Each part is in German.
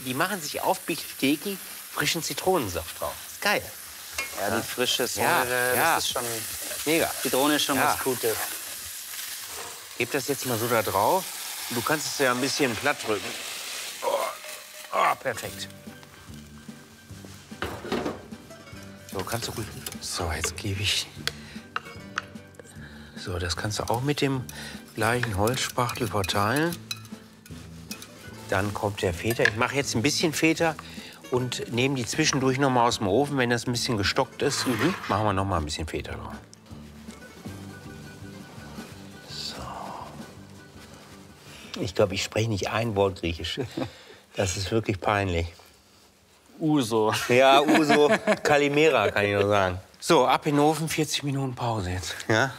die machen sich auf Beefsteaky frischen Zitronensaft drauf. Ist geil. Ja, die frische Säure, ja. das ist schon... Mega. Zitrone ist schon was Gutes. Gib das jetzt mal so da drauf. Du kannst es ja ein bisschen platt drücken. Oh, perfekt. So, kannst du ruhig. So, jetzt gebe ich. So, das kannst du auch mit dem gleichen Holzspachtel verteilen. Dann kommt der Feta. Ich mache jetzt ein bisschen Feta und nehme die zwischendurch noch mal aus dem Ofen. Wenn das ein bisschen gestockt ist, machen wir noch mal ein bisschen Feta drauf. So. Ich glaube, ich spreche nicht ein Wort Griechisch. Das ist wirklich peinlich. Uso. Ja, Uso, Kalimera, kann ich nur sagen. So, ab in den Ofen, 40 Minuten Pause jetzt. Ja?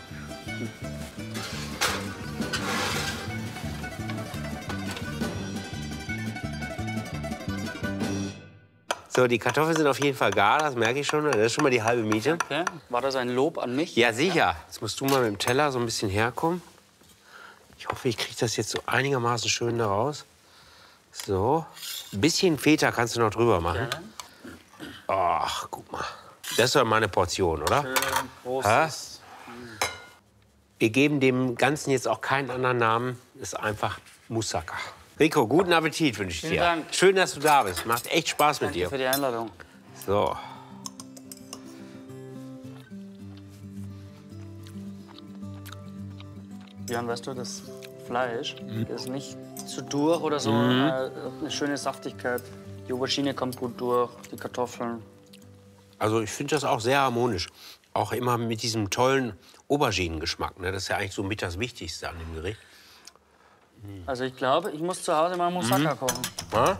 So, die Kartoffeln sind auf jeden Fall gar, das merke ich schon. Das ist schon mal die halbe Miete. Okay. War das ein Lob an mich? Ja, sicher. Jetzt musst du mal mit dem Teller so ein bisschen herkommen. Ich hoffe, ich kriege das jetzt so einigermaßen schön da raus. So. Ein bisschen Feta kannst du noch drüber machen. Ach, guck mal. Das ist doch mal eine Portion, oder? Schön großes. Wir geben dem Ganzen jetzt auch keinen anderen Namen. Das ist einfach Moussaka. Rico, guten Appetit wünsche ich dir. Vielen Dank. Schön, dass du da bist. Macht echt Spaß mit dir. Danke für die Einladung. So. Jan, weißt du, das Fleisch ist nicht zu durch oder so. Eine schöne Saftigkeit. Die Aubergine kommt gut durch, die Kartoffeln. Also ich finde das auch sehr harmonisch. Auch immer mit diesem tollen Auberginengeschmack. Ne? Das ist ja eigentlich so mit das Wichtigste an dem Gericht. Also ich glaube, ich muss zu Hause mal Moussaka kochen. Ja?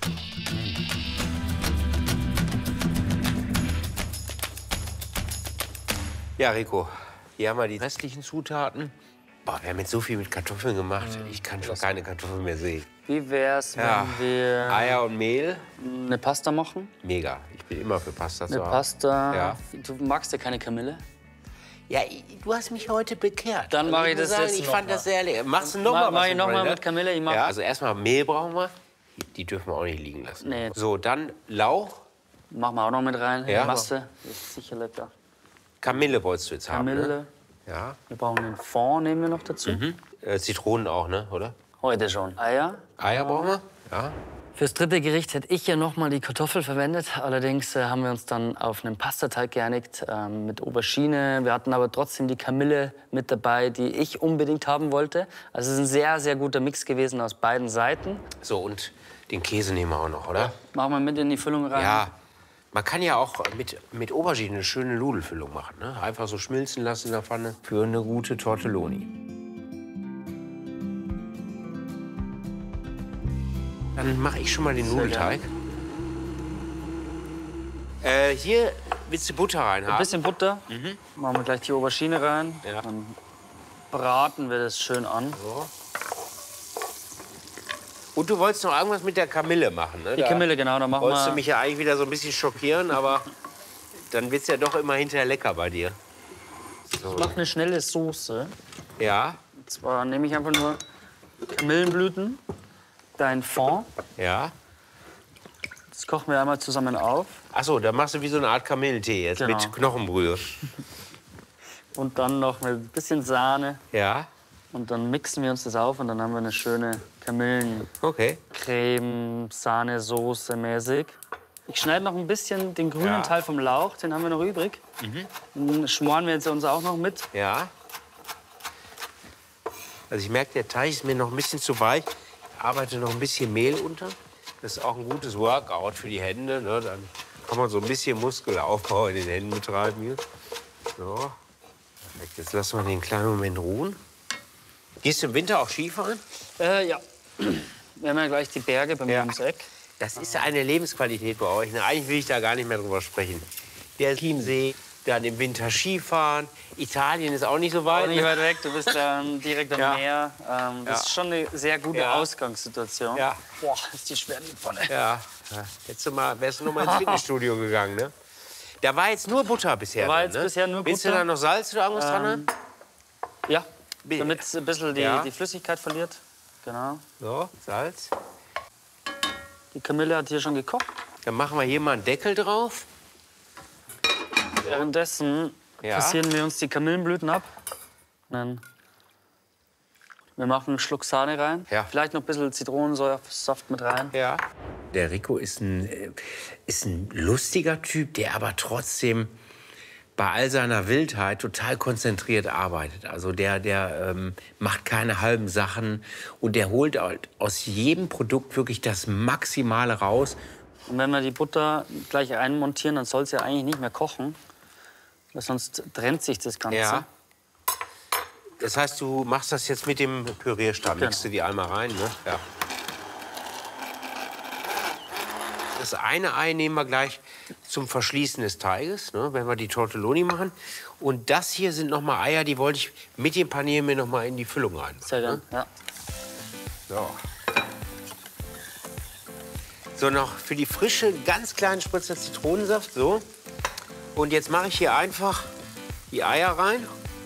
Ja, Rico, hier haben wir die restlichen Zutaten. Boah, wir haben jetzt so viel mit Kartoffeln gemacht. Ich kann schon keine Kartoffeln mehr sehen. Wie wär's, Ja. wenn wir Eier und Mehl, eine Pasta machen? mega. Ich bin immer für Pasta zu Eine haben. Pasta. Ja. Du magst ja keine Kamille? Ja, du hast mich heute bekehrt. Dann mache ich muss das jetzt Ich noch fand mal. das sehr lecker. Machst du noch mal was? Mach ich noch mal ne? mit Kamille. Ich mach Ja, also erstmal Mehl brauchen wir. Die dürfen wir auch nicht liegen lassen. Nee. So, dann Lauch. Machen wir auch noch mit rein. Ja. Masse. Das ist sicher lecker. Kamille wolltest du jetzt haben, Kamille. ne? Ja. Wir brauchen den Fond, nehmen wir noch dazu. Zitronen auch, ne? Oder? Heute schon. Eier. Eier brauchen wir? Ja. Fürs dritte Gericht hätte ich ja noch mal die Kartoffel verwendet. Allerdings haben wir uns dann auf einen Pastateig geeinigt mit Aubergine. Wir hatten aber trotzdem die Kamille mit dabei, die ich unbedingt haben wollte. Also es ist ein sehr, sehr guter Mix gewesen aus beiden Seiten. So, und den Käse nehmen wir auch noch, oder? Machen wir mit in die Füllung rein. Ja. Man kann ja auch mit Aubergine eine schöne Nudelfüllung machen. Ne? Einfach so schmilzen lassen in der Pfanne für eine gute Tortelloni. Dann mache ich schon mal den Nudelteig. Hier willst du Butter rein haben? Ein bisschen Butter. Machen wir gleich die Aubergine rein. Ja. Dann braten wir das schön an. So. Und du wolltest noch irgendwas mit der Kamille machen, ne? Die Kamille, genau. Da machen Wolltest du wir. mich ja eigentlich wieder so ein bisschen schockieren, aber dann wird's ja doch immer hinterher lecker bei dir. So. Ich mache eine schnelle Soße. Ja, Und zwar nehme ich einfach nur Kamillenblüten, dein Fond. ja. Das kochen wir einmal zusammen auf. Ach so, da machst du wie so eine Art Kamillentee jetzt Genau. mit Knochenbrühe. Und dann noch mit ein bisschen Sahne. Ja, Und dann mixen wir uns das auf und dann haben wir eine schöne Kamillencreme, okay. Sahnesoße mäßig. Ich schneide noch ein bisschen den grünen Ja. Teil vom Lauch, den haben wir noch übrig. Den schmoren wir jetzt uns auch noch mit. Ja. Also ich merke, der Teig ist mir noch ein bisschen zu weich. Ich arbeite noch ein bisschen Mehl unter. Das ist auch ein gutes Workout für die Hände. Ne? Dann kann man so ein bisschen Muskelaufbau in den Händen betreiben hier. So. Perfekt. Jetzt lassen wir den einen kleinen Moment ruhen. Gehst du im Winter auch Skifahren? Ja. Wir haben ja gleich die Berge bei mir Ja. ums Eck. Das ist eine Lebensqualität bei euch. Ne? Eigentlich will ich da gar nicht mehr drüber sprechen. Der Chiemsee, dann im Winter Skifahren. Italien ist auch nicht so weit. Nicht Ne? weit weg, du bist direkt am Ja. Meer. Das Ja. ist schon eine sehr gute Ja. Ausgangssituation. Ja. Boah, ist die schwer in die Pfanne. Ja. Wärst du noch mal ins Fitnessstudio gegangen, ne? Da war jetzt nur Butter bisher. Da war drin, jetzt ne? bisher nur Willst du Butter. da noch Salz oder irgendwas dran? Ja, damit es ein bisschen Ja. die Flüssigkeit verliert. Genau. So, Salz. Die Kamille hat hier schon gekocht. Dann machen wir hier mal einen Deckel drauf. Währenddessen passieren wir uns die Kamillenblüten ab. Dann wir machen einen Schluck Sahne rein. Ja. Vielleicht noch ein bisschen Zitronensaft mit rein. Ja. Der Rico ist ein lustiger Typ, der aber trotzdem bei all seiner Wildheit total konzentriert arbeitet. Also der macht keine halben Sachen und der holt halt aus jedem Produkt wirklich das Maximale raus. Und wenn wir die Butter gleich einmontieren, dann soll es ja eigentlich nicht mehr kochen. Weil sonst trennt sich das Ganze. Ja. Das heißt, du machst das jetzt mit dem Pürierstab, legst du die einmal rein, ne? Ja. Das eine Ei nehmen wir gleich zum Verschließen des Teiges, ne, wenn wir die Tortelloni machen. Und das hier sind noch mal Eier, die wollte ich mit dem Panier mir noch mal in die Füllung rein. Sehr gern, ja. So. So, noch für die Frische einen ganz kleinen Spritzer Zitronensaft, so. Und jetzt mache ich hier einfach die Eier rein.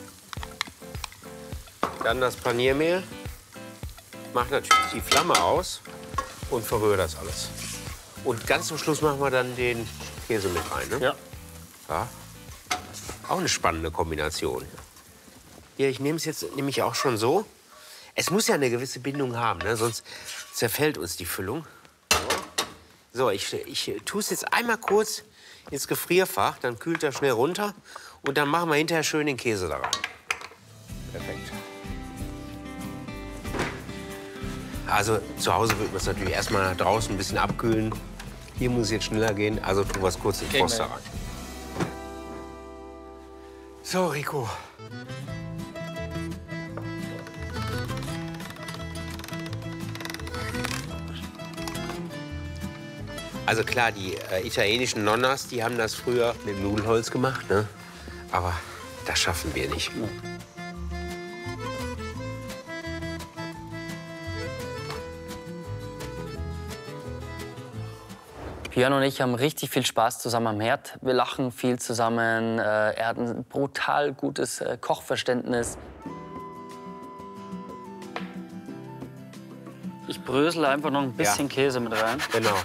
Dann das Paniermehl. Mache natürlich die Flamme aus und verrühre das alles. Und ganz zum Schluss machen wir dann den Käse mit rein. Ne? Ja. Ja. Auch eine spannende Kombination. Hier, ich nehme es jetzt nämlich auch schon so. Es muss ja eine gewisse Bindung haben, ne? Sonst zerfällt uns die Füllung. So, ich tue es jetzt einmal kurz ins Gefrierfach, dann kühlt er schnell runter. Und dann machen wir hinterher schön den Käse da rein. Perfekt. Also zu Hause wird man es natürlich erstmal nach draußen ein bisschen abkühlen. Hier muss es jetzt schneller gehen, also tun wir es kurz in den Froster rein. So, Rico. Also klar, die italienischen Nonnas, die haben das früher mit Nudelholz gemacht, ne? Aber das schaffen wir nicht. Björn und ich haben richtig viel Spaß zusammen am Herd. Wir lachen viel zusammen. Er hat ein brutal gutes Kochverständnis. Ich brösel einfach noch ein bisschen Käse mit rein. Genau.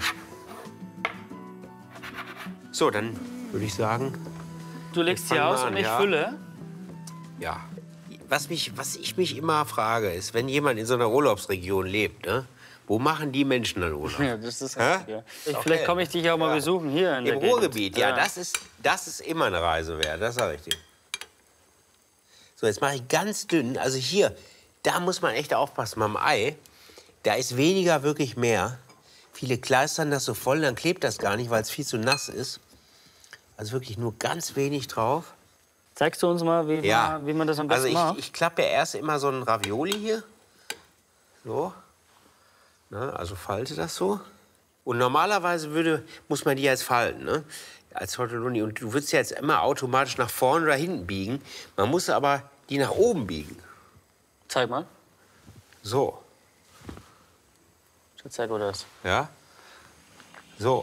So, dann würde ich sagen, Du legst sie fangen wir aus an, und ich ja. fülle. ja. Was ich mich immer frage, ist, wenn jemand in so einer Urlaubsregion lebt, ne? Wo machen die Menschen dann Urlaub? Ja, das ist Hä? richtig, ja. Vielleicht komme ich dich auch mal besuchen hier in der Im Gegend. Ruhrgebiet, ja, das ist immer eine Reise wert, das sage ich dir. So, jetzt mache ich ganz dünn, also hier, da muss man echt aufpassen beim Ei. Da ist weniger wirklich mehr. Viele kleistern das so voll, dann klebt das gar nicht, weil es viel zu nass ist. Also wirklich nur ganz wenig drauf. Zeigst du uns mal, wie man das am besten macht? Also ich klappe ja erst immer so ein Ravioli hier. So. Ne, also falte das so. Und normalerweise muss man die jetzt falten, ne? Als Tortelloni. Und du würdest ja jetzt immer automatisch nach vorne oder hinten biegen. Man muss aber die nach oben biegen. Zeig mal. So. Zeig, wo das ist. Ja? So.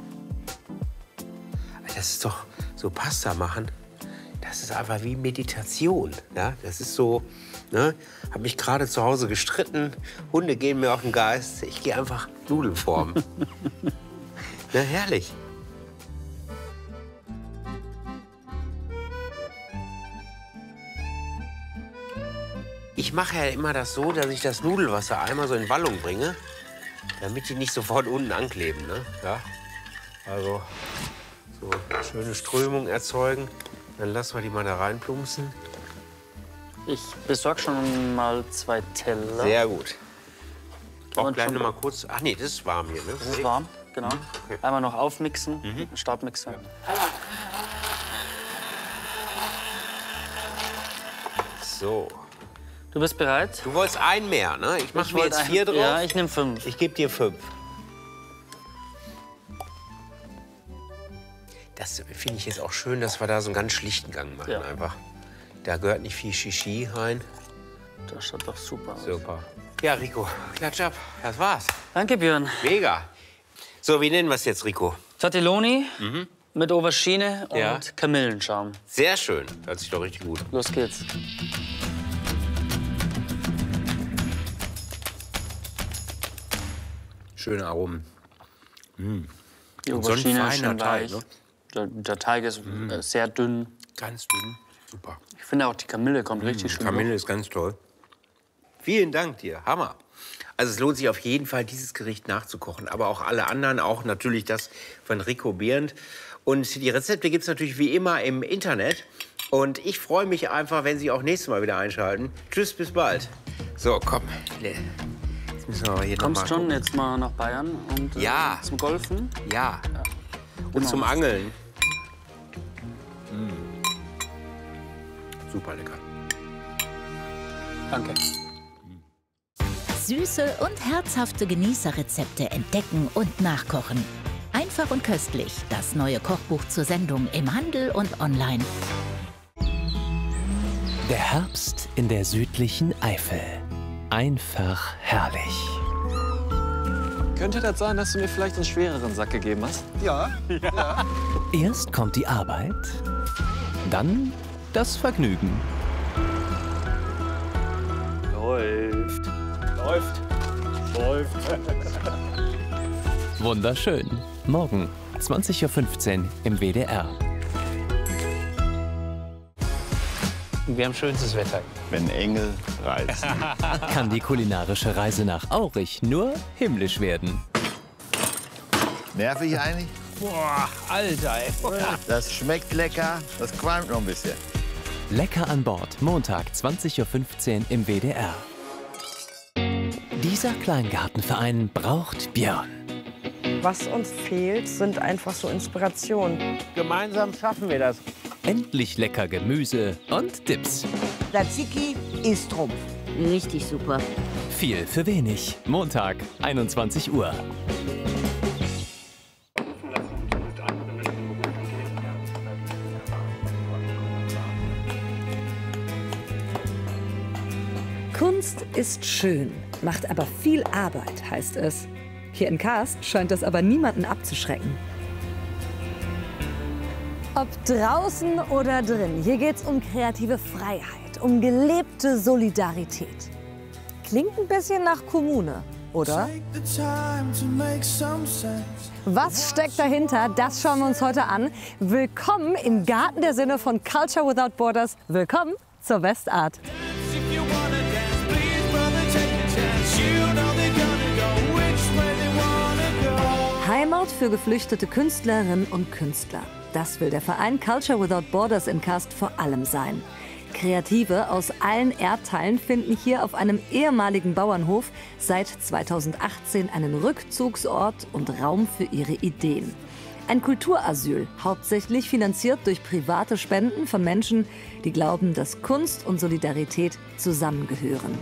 Das ist doch so Pasta machen. Das ist einfach wie Meditation. Ja? Das ist so, ne? Hab mich gerade zu Hause gestritten. Hunde gehen mir auf den Geist. Ich gehe einfach Nudeln formen. Na, herrlich. Ich mache ja immer das so, dass ich das Nudelwasser einmal so in Wallung bringe, damit die nicht sofort unten ankleben. Ne? Ja? Also so schöne Strömung erzeugen. Dann lassen wir die mal da reinplumpsen. Ich besorge schon mal 2 Teller. Sehr gut. Auch Und gleich schon- noch mal kurz. Ach nee, das ist warm hier. Ne? Das ist warm, genau. Okay. Einmal noch aufmixen, Stabmixer. So. Du bist bereit? Du wolltest einen mehr, ne? Ich mache mir wollte jetzt 4 drauf. Ja, ich nehme 5. Ich gebe dir 5. Das finde ich jetzt auch schön, dass wir da so einen ganz schlichten Gang machen Ja. einfach. Da gehört nicht viel Shishi rein. Das schaut doch super aus. Super. Ja, Rico, klatsch ab. Das war's. Danke, Björn. Mega. So, wie nennen wir es jetzt, Rico? Tortelloni mit Aubergine und Ja. Kamillenschaum. Sehr schön. Hört sich doch richtig gut. Los geht's. Schöne Aromen. Die Und so ein Aubergine ist feiner schon Teig, weich. Der Teig ist sehr dünn. Ganz dünn. Super. Ich finde auch, die Kamille kommt richtig schön Kamille hoch. ist ganz toll. Vielen Dank dir. Hammer. Also es lohnt sich auf jeden Fall, dieses Gericht nachzukochen. Aber auch alle anderen, auch natürlich das von Rico Behrendt. Und die Rezepte gibt es natürlich wie immer im Internet. Und ich freue mich einfach, wenn Sie auch nächstes Mal wieder einschalten. Tschüss, bis bald. So, komm. Jetzt müssen wir aber hier Kommst noch schon mal jetzt mal nach Bayern und Ja. zum Golfen? gucken. Ja. Und Genau. zum Angeln. Super lecker. Danke. Süße und herzhafte Genießerrezepte entdecken und nachkochen. Einfach und köstlich, das neue Kochbuch zur Sendung im Handel und online. Der Herbst in der südlichen Eifel. Einfach herrlich. Könnte das sein, dass du mir vielleicht einen schwereren Sack gegeben hast? Erst kommt die Arbeit, dann das Vergnügen. Läuft. Wunderschön. Morgen, 20:15 Uhr im WDR. Wir haben schönstes Wetter. Wenn Engel reisen. Kann die kulinarische Reise nach Aurich nur himmlisch werden. Nervig eigentlich? Boah, Alter, ey. Das schmeckt lecker, das qualmt noch ein bisschen. Lecker an Bord, Montag, 20:15 Uhr im WDR. Dieser Kleingartenverein braucht Björn. Was uns fehlt, sind einfach so Inspirationen. Gemeinsam schaffen wir das. Endlich lecker Gemüse und Dips. Tzatziki ist Trumpf. Richtig super. Viel für wenig. Montag, 21 Uhr. Kunst ist schön, macht aber viel Arbeit, heißt es. Hier in Karst scheint das aber niemanden abzuschrecken. Ob draußen oder drin, hier geht's um kreative Freiheit, um gelebte Solidarität. Klingt ein bisschen nach Kommune, oder? Was steckt dahinter? Das schauen wir uns heute an. Willkommen im Garten der Sinne von Culture Without Borders. Willkommen zur Westart. Heimat für geflüchtete Künstlerinnen und Künstler. Das will der Verein Culture Without Borders in Karst vor allem sein. Kreative aus allen Erdteilen finden hier auf einem ehemaligen Bauernhof seit 2018 einen Rückzugsort und Raum für ihre Ideen. Ein Kulturasyl, hauptsächlich finanziert durch private Spenden von Menschen, die glauben, dass Kunst und Solidarität zusammengehören.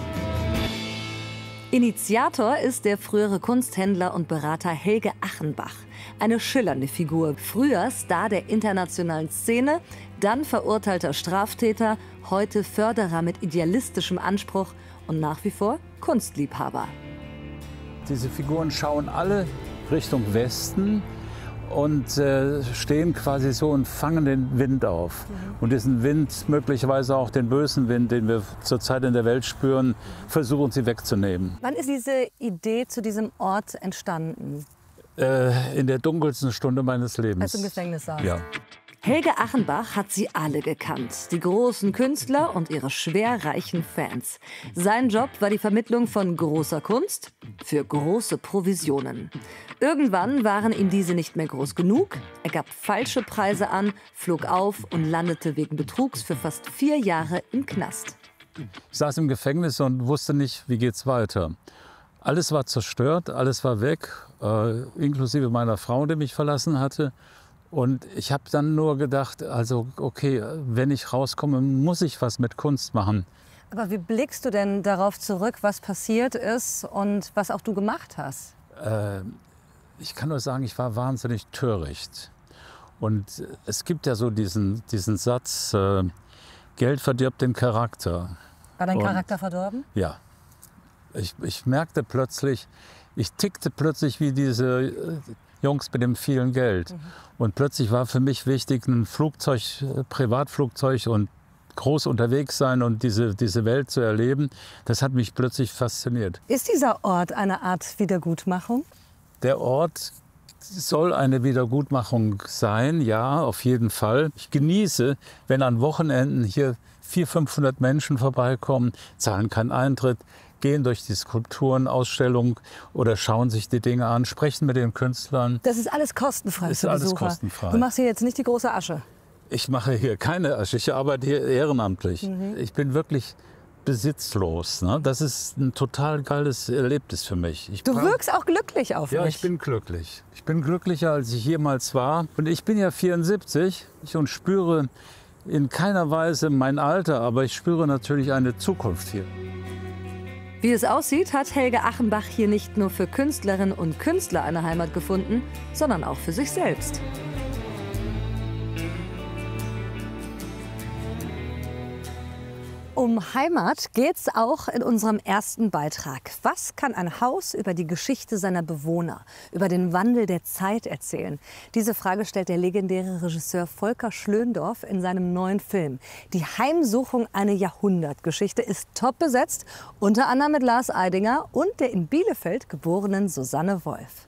Initiator ist der frühere Kunsthändler und Berater Helge Achenbach. Eine schillernde Figur. Früher Star der internationalen Szene, dann verurteilter Straftäter, heute Förderer mit idealistischem Anspruch und nach wie vor Kunstliebhaber. Diese Figuren schauen alle Richtung Westen und stehen quasi so und fangen den Wind auf. Und diesen Wind, möglicherweise auch den bösen Wind, den wir zurzeit in der Welt spüren, versuchen sie wegzunehmen. Wann ist diese Idee zu diesem Ort entstanden? In der dunkelsten Stunde meines Lebens. Als du im Gefängnis saß? Ja. Helge Achenbach hat sie alle gekannt, die großen Künstler und ihre schwerreichen Fans. Sein Job war die Vermittlung von großer Kunst für große Provisionen. Irgendwann waren ihm diese nicht mehr groß genug. Er gab falsche Preise an, flog auf und landete wegen Betrugs für fast 4 Jahre im Knast. Ich saß im Gefängnis und wusste nicht, wie geht's weiter. Alles war zerstört, alles war weg, inklusive meiner Frau, die mich verlassen hatte. Und ich habe dann nur gedacht, also okay, wenn ich rauskomme, muss ich was mit Kunst machen. Aber wie blickst du denn darauf zurück, was passiert ist und was auch du gemacht hast? Ich kann nur sagen, ich war wahnsinnig töricht. Und es gibt ja so diesen Satz, Geld verdirbt den Charakter. War dein Charakter verdorben? Ja. Ich merkte plötzlich, ich tickte plötzlich wie diese Jungs mit dem vielen Geld. Und plötzlich war für mich wichtig, ein Flugzeug, Privatflugzeug und groß unterwegs sein und diese Welt zu erleben. Das hat mich plötzlich fasziniert. Ist dieser Ort eine Art Wiedergutmachung? Der Ort soll eine Wiedergutmachung sein, ja, auf jeden Fall. Ich genieße, wenn an Wochenenden hier 400, 500 Menschen vorbeikommen, zahlen keinen Eintritt, gehen durch die Skulpturen, Ausstellungen oder schauen sich die Dinge an, sprechen mit den Künstlern. Das ist alles kostenfrei Ist für alles Besucher. kostenfrei. Du machst hier jetzt nicht die große Asche. Ich mache hier keine Asche, ich arbeite hier ehrenamtlich. Ich bin wirklich besitzlos. Ne? Das ist ein total geiles Erlebnis für mich. Du wirkst auch glücklich auf mich. Ja, ich bin glücklich. Ich bin glücklicher, als ich jemals war. Und ich bin ja 74 und spüre in keiner Weise mein Alter, aber ich spüre natürlich eine Zukunft hier. Wie es aussieht, hat Helge Achenbach hier nicht nur für Künstlerinnen und Künstler eine Heimat gefunden, sondern auch für sich selbst. Um Heimat geht's auch in unserem ersten Beitrag. Was kann ein Haus über die Geschichte seiner Bewohner, über den Wandel der Zeit erzählen? Diese Frage stellt der legendäre Regisseur Volker Schlöndorff in seinem neuen Film. Die Heimsuchung, eine Jahrhundertgeschichte, ist top besetzt, unter anderem mit Lars Eidinger und der in Bielefeld geborenen Susanne Wolf.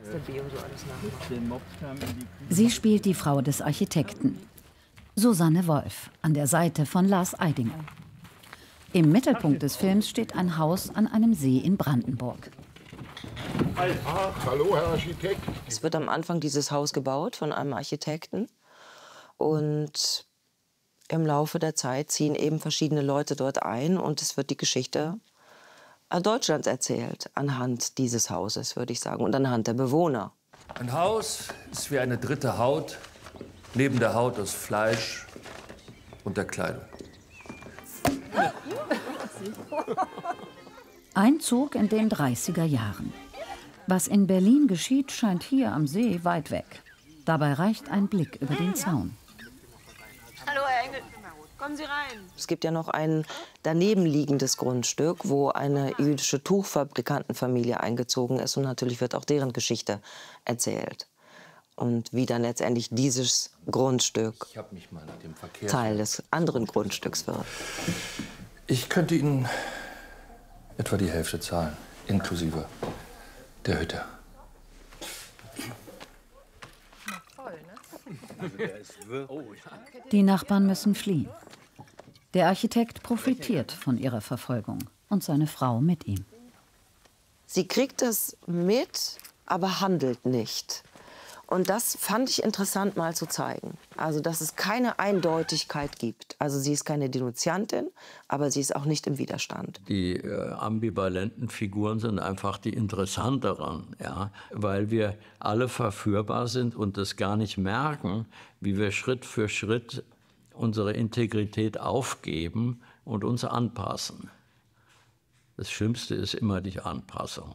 Sie spielt die Frau des Architekten, Susanne Wolf, an der Seite von Lars Eidinger. Im Mittelpunkt des Films steht ein Haus an einem See in Brandenburg. Hallo, Herr Architekt. Es wird am Anfang dieses Haus gebaut von einem Architekten. Und im Laufe der Zeit ziehen eben verschiedene Leute dort ein. Und es wird die Geschichte Deutschlands erzählt, anhand dieses Hauses, würde ich sagen, und anhand der Bewohner. Ein Haus ist wie eine dritte Haut, neben der Haut aus Fleisch und der Kleidung. Einzug in den 30er Jahren. Was in Berlin geschieht, scheint hier am See weit weg. Dabei reicht ein Blick über den Zaun. Hallo, Herr Engel. Kommen Sie rein. Es gibt ja noch ein daneben liegendes Grundstück, wo eine jüdische Tuchfabrikantenfamilie eingezogen ist. Und natürlich wird auch deren Geschichte erzählt. Und wie dann letztendlich dieses Grundstück Teil des anderen Grundstücks wird. Ich könnte Ihnen etwa die Hälfte zahlen, inklusive der Hütte. Die Nachbarn müssen fliehen. Der Architekt profitiert von ihrer Verfolgung und seine Frau mit ihm. Sie kriegt es mit, aber handelt nicht. Und das fand ich interessant mal zu zeigen. Also, dass es keine Eindeutigkeit gibt. Also, sie ist keine Denunziantin, aber sie ist auch nicht im Widerstand. Die ambivalenten Figuren sind einfach die interessanteren, ja? Weil wir alle verführbar sind und das gar nicht merken, wie wir Schritt für Schritt unsere Integrität aufgeben und uns anpassen. Das Schlimmste ist immer die Anpassung.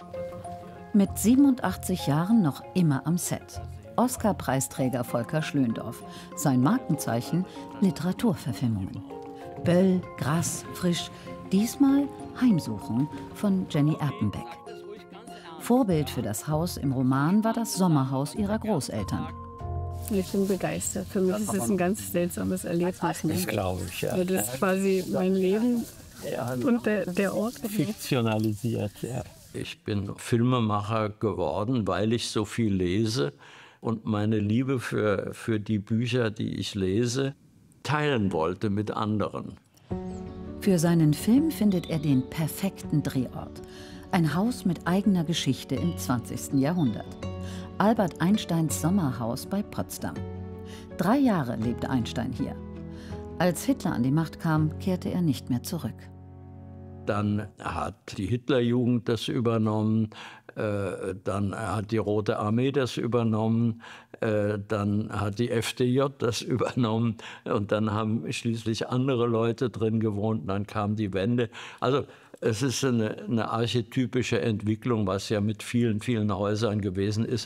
Mit 87 Jahren noch immer am Set. Oscar-Preisträger Volker Schlöndorff. Sein Markenzeichen Literaturverfilmungen. Böll, Grass, Frisch. Diesmal Heimsuchung von Jenny Erpenbeck. Vorbild für das Haus im Roman war das Sommerhaus ihrer Großeltern. Ich bin begeistert. Für mich ist es ein ganz seltsames Erlebnis. Das glaube ich, ja. Das ist quasi mein Leben und der Ort. Fiktionalisiert, ja. Ich bin Filmemacher geworden, weil ich so viel lese und meine Liebe für die Bücher, die ich lese, teilen wollte mit anderen. Für seinen Film findet er den perfekten Drehort. Ein Haus mit eigener Geschichte im 20. Jahrhundert. Albert Einsteins Sommerhaus bei Potsdam. 3 Jahre lebte Einstein hier. Als Hitler an die Macht kam, kehrte er nicht mehr zurück. Dann hat die Hitlerjugend das übernommen, dann hat die Rote Armee das übernommen, dann hat die FDJ das übernommen und dann haben schließlich andere Leute drin gewohnt, dann kam die Wende. Also es ist eine archetypische Entwicklung, was ja mit vielen, vielen Häusern gewesen ist.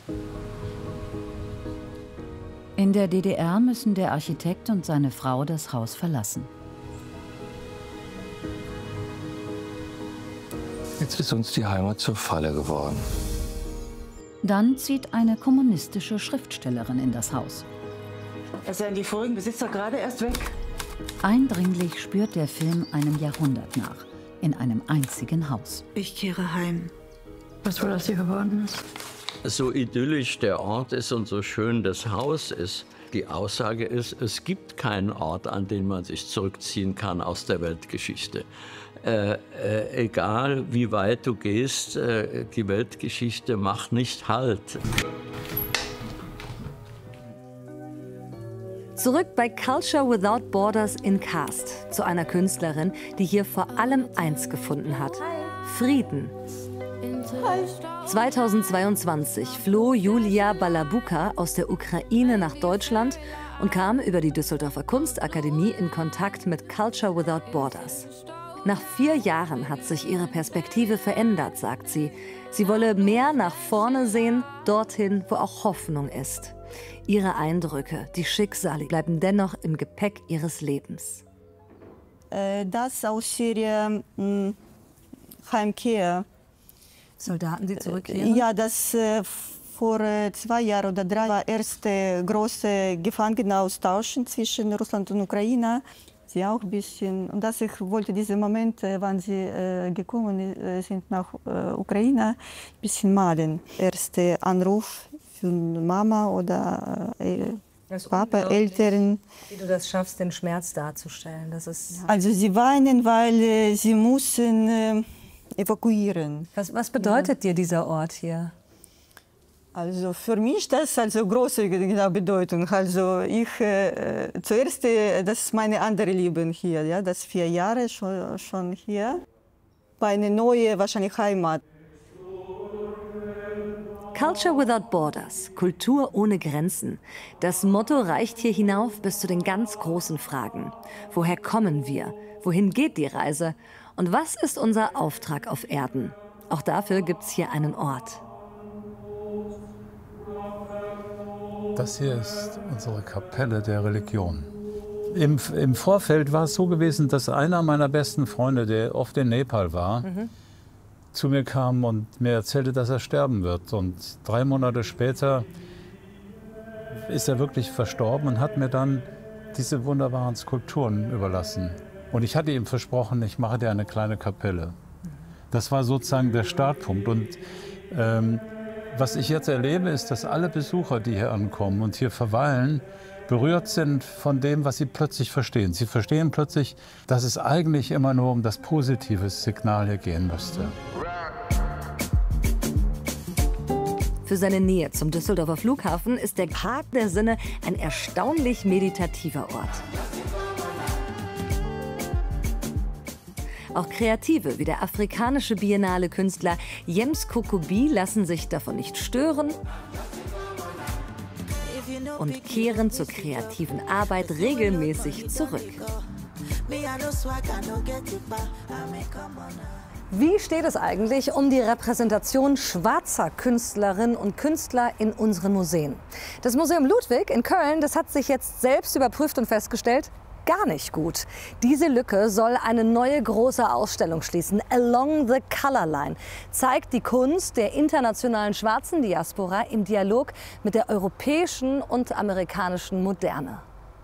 In der DDR müssen der Architekt und seine Frau das Haus verlassen. Jetzt ist uns die Heimat zur Falle geworden. Dann zieht eine kommunistische Schriftstellerin in das Haus. Es sind die vorigen Besitzer gerade erst weg. Eindringlich spürt der Film einem Jahrhundert nach, in einem einzigen Haus. Ich kehre heim. Was wohl aus dir geworden ist? So idyllisch der Ort ist und so schön das Haus ist, die Aussage ist, es gibt keinen Ort, an den man sich zurückziehen kann aus der Weltgeschichte. Egal wie weit du gehst, die Weltgeschichte macht nicht Halt. Zurück bei Culture Without Borders in Cast, zu einer Künstlerin, die hier vor allem eins gefunden hat: Frieden. 2022 floh Julia Balabuka aus der Ukraine nach Deutschland und kam über die Düsseldorfer Kunstakademie in Kontakt mit Culture Without Borders. Nach 4 Jahren hat sich ihre Perspektive verändert, sagt sie. Sie wolle mehr nach vorne sehen, dorthin, wo auch Hoffnung ist. Ihre Eindrücke, die Schicksale bleiben dennoch im Gepäck ihres Lebens. Das aus Syrien, Heimkehr. Soldaten, die zurückkehren? Ja, das vor 2 Jahren oder 3 war erste große Gefangenenaustausch zwischen Russland und Ukraine. Sie auch ein bisschen. Und ich wollte diesen Moment, wann sie gekommen sind nach Ukraine, ein bisschen malen. Erster Anruf von Mama oder Papa, Eltern. Wie du das schaffst, den Schmerz darzustellen. Das ist also sie weinen, weil sie mussten evakuieren. Was bedeutet dir dieser Ort hier? Also für mich das also große Bedeutung. Also ich zuerst, das ist meine andere Leben hier, ja, das 4 Jahre schon hier. Eine neue wahrscheinlich Heimat. Culture Without Borders, Kultur ohne Grenzen. Das Motto reicht hier hinauf bis zu den ganz großen Fragen. Woher kommen wir? Wohin geht die Reise? Und was ist unser Auftrag auf Erden? Auch dafür gibt es hier einen Ort. Das hier ist unsere Kapelle der Religion. Im Vorfeld war es so gewesen, dass einer meiner besten Freunde, der oft in Nepal war, zu mir kam und mir erzählte, dass er sterben wird. Und 3 Monate später ist er wirklich verstorben und hat mir dann diese wunderbaren Skulpturen überlassen. Und ich hatte ihm versprochen, ich mache dir eine kleine Kapelle. Das war sozusagen der Startpunkt. Und was ich jetzt erlebe, ist, dass alle Besucher, die hier ankommen und hier verweilen, berührt sind von dem, was sie plötzlich verstehen. Sie verstehen plötzlich, dass es eigentlich immer nur um das positive Signal hier gehen müsste. Für seine Nähe zum Düsseldorfer Flughafen ist der Park der Sinne ein erstaunlich meditativer Ort. Auch Kreative wie der afrikanische Biennale-Künstler Jems Kokobi lassen sich davon nicht stören und kehren zur kreativen Arbeit regelmäßig zurück. Wie steht es eigentlich um die Repräsentation schwarzer Künstlerinnen und Künstler in unseren Museen? Das Museum Ludwig in Köln, das hat sich jetzt selbst überprüft und festgestellt, gar nicht gut. Diese Lücke soll eine neue große Ausstellung schließen. Along the Color Line zeigt die Kunst der internationalen schwarzen Diaspora im Dialog mit der europäischen und amerikanischen Moderne.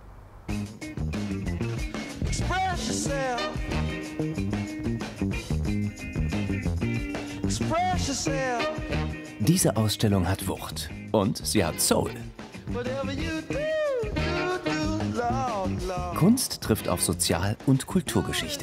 Diese Ausstellung hat Wucht und sie hat Soul. Kunst trifft auf Sozial- und Kulturgeschichte.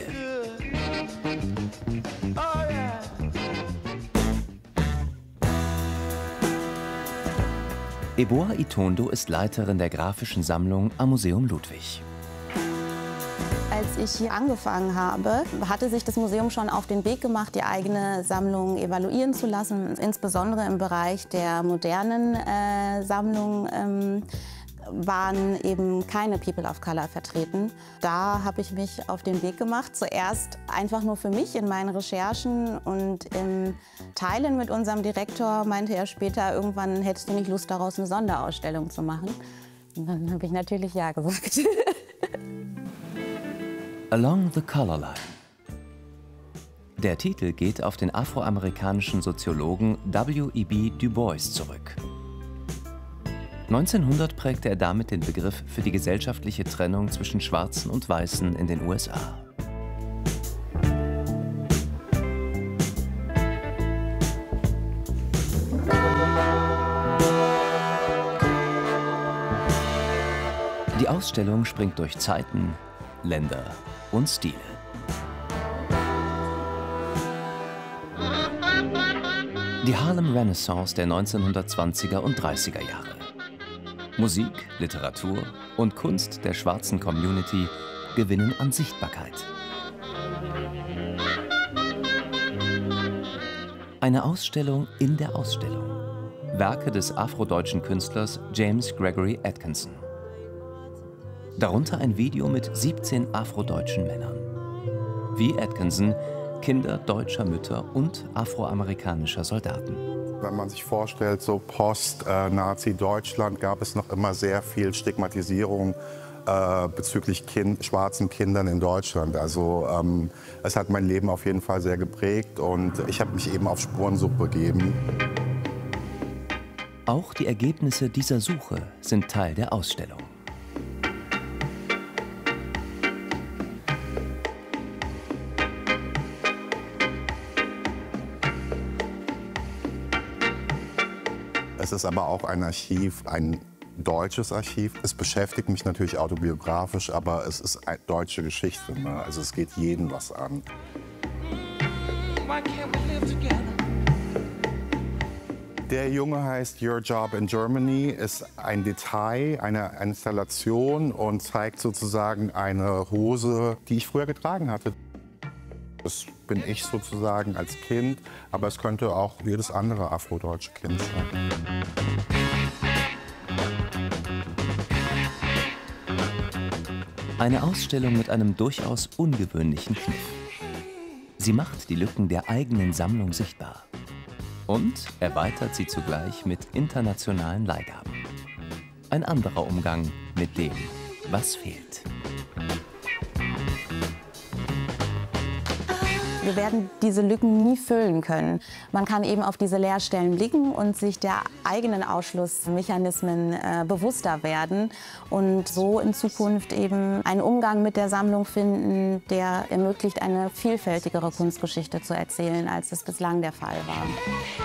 Eboa Itondo ist Leiterin der grafischen Sammlung am Museum Ludwig. Als ich hier angefangen habe, hatte sich das Museum schon auf den Weg gemacht, die eigene Sammlung evaluieren zu lassen. Insbesondere im Bereich der modernen Sammlung waren eben keine People of Color vertreten. Da habe ich mich auf den Weg gemacht, zuerst einfach nur für mich in meinen Recherchen und im Teilen mit unserem Direktor meinte er später, irgendwann hättest du nicht Lust daraus eine Sonderausstellung zu machen. Und dann habe ich natürlich ja gesagt. Along the Color Line. Der Titel geht auf den afroamerikanischen Soziologen W.E.B. Du Bois zurück. 1900 prägte er damit den Begriff für die gesellschaftliche Trennung zwischen Schwarzen und Weißen in den USA. Die Ausstellung springt durch Zeiten, Länder und Stile. Die Harlem Renaissance der 1920er und 30er Jahre. Musik, Literatur und Kunst der schwarzen Community gewinnen an Sichtbarkeit. Eine Ausstellung in der Ausstellung. Werke des afrodeutschen Künstlers James Gregory Atkinson. Darunter ein Video mit 17 afrodeutschen Männern. Wie Atkinson, Kinder deutscher Mütter und afroamerikanischer Soldaten. Wenn man sich vorstellt, so Post-Nazi-Deutschland gab es noch immer sehr viel Stigmatisierung bezüglich schwarzen Kindern in Deutschland. Also es hat mein Leben auf jeden Fall sehr geprägt und ich habe mich eben auf Spurensuche begeben. Auch die Ergebnisse dieser Suche sind Teil der Ausstellung. Es ist aber auch ein Archiv, ein deutsches Archiv. Es beschäftigt mich natürlich autobiografisch, aber es ist eine deutsche Geschichte. Ne? Also es geht jeden was an. Der Junge heißt Your Job in Germany, ist ein Detail, eine Installation und zeigt sozusagen eine Hose, die ich früher getragen hatte. Das bin ich sozusagen als Kind, aber es könnte auch jedes andere afrodeutsche Kind sein. Eine Ausstellung mit einem durchaus ungewöhnlichen Kniff. Sie macht die Lücken der eigenen Sammlung sichtbar und erweitert sie zugleich mit internationalen Leihgaben. Ein anderer Umgang mit dem, was fehlt. Wir werden diese Lücken nie füllen können. Man kann eben auf diese Leerstellen blicken und sich der eigenen Ausschlussmechanismen bewusster werden und so in Zukunft eben einen Umgang mit der Sammlung finden, der ermöglicht, eine vielfältigere Kunstgeschichte zu erzählen, als es bislang der Fall war.